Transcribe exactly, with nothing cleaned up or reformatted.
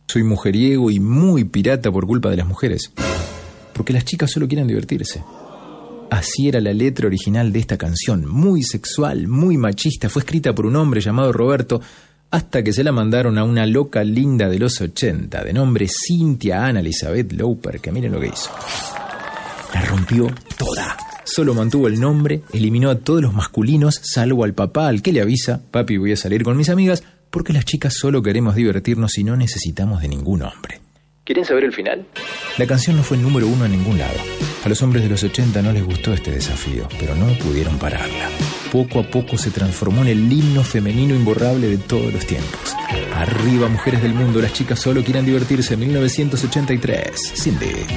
Soy mujeriego y muy pirata por culpa de las mujeres. Porque las chicas solo quieren divertirse. Así era la letra original de esta canción, muy sexual, muy machista. Fue escrita por un hombre llamado Roberto, hasta que se la mandaron a una loca linda de los ochenta, de nombre Cynthia Anna Elizabeth Lauper, que miren lo que hizo. La rompió toda. Solo mantuvo el nombre, eliminó a todos los masculinos, salvo al papá, al que le avisa: papi, voy a salir con mis amigas, porque las chicas solo queremos divertirnos y no necesitamos de ningún hombre. ¿Quieren saber el final? La canción no fue número uno en ningún lado. A los hombres de los ochenta no les gustó este desafío, pero no pudieron pararla. Poco a poco se transformó en el himno femenino imborrable de todos los tiempos. Arriba, mujeres del mundo, las chicas solo quieren divertirse. mil novecientos ochenta y tres. Cindy.